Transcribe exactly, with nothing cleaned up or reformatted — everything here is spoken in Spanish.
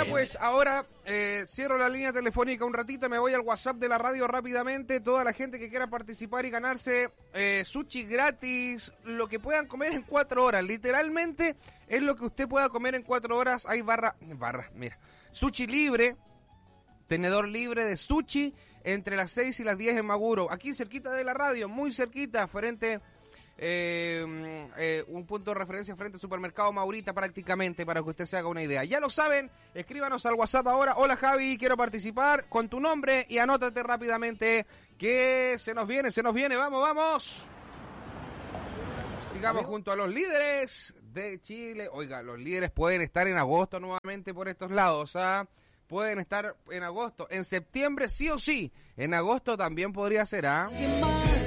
Ya pues, ahora eh, cierro la línea telefónica un ratito, me voy al WhatsApp de la radio rápidamente. Toda la gente que quiera participar y ganarse eh, sushi gratis, lo que puedan comer en cuatro horas. Literalmente es lo que usted pueda comer en cuatro horas. Hay barra, barra, mira, sushi libre, tenedor libre de sushi entre las seis y las diez en Maguro. Aquí cerquita de la radio, muy cerquita, frente... Eh, eh, un punto de referencia frente al supermercado Maurita prácticamente, para que usted se haga una idea. Ya lo saben, escríbanos al WhatsApp ahora. Hola Javi, quiero participar, con tu nombre y anótate rápidamente que se nos viene, se nos viene, vamos, vamos. Sigamos ¿Amigo? junto a los líderes de Chile. Oiga, los líderes pueden estar en agosto nuevamente por estos lados, ¿ah? Pueden estar en agosto, en septiembre sí o sí, en agosto también podría ser, ¿ah?